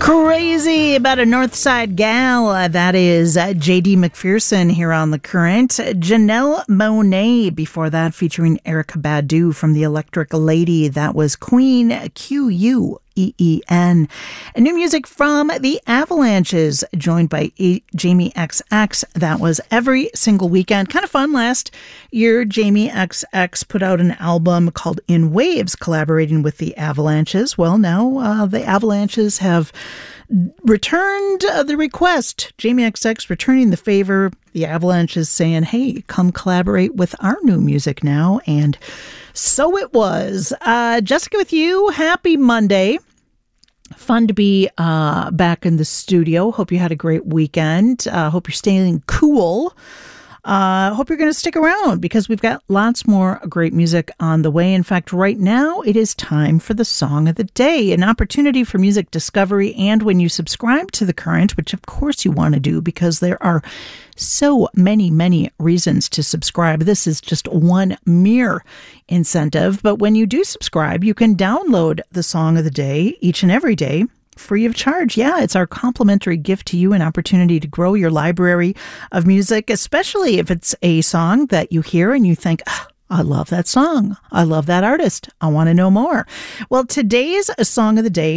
Crazy About a Northside Gal. That is J.D. McPherson here on The Current. Janelle Monáe before that, featuring Erykah Badu from The Electric Lady. That was Queen, Queen. And new music from The Avalanches, joined by Jamie XX. That was Every Single Weekend. Kind of fun. Last year, Jamie XX put out an album called In Waves, collaborating with The Avalanches. Well, now The Avalanches have returned the request. Jamie XX returning the favor. The Avalanches saying, hey, come collaborate with our new music now. And so it was. Jessica with you. Happy Monday. Fun to be back in the studio. Hope you had a great weekend. Hope you're staying cool. Hope you're going to stick around because we've got lots more great music on the way. In fact, right now it is time for the Song of the Day, an opportunity for music discovery. And when you subscribe to The Current, which of course you want to do because there are so many reasons to subscribe. This is just one mere incentive. But when you do subscribe, you can download the Song of the Day each and every day, free of charge. Yeah, it's our complimentary gift to you, an opportunity to grow your library of music, especially if it's a song that you hear and you think, I love that song. I love that artist. I want to know more. Well, today's Song of the Day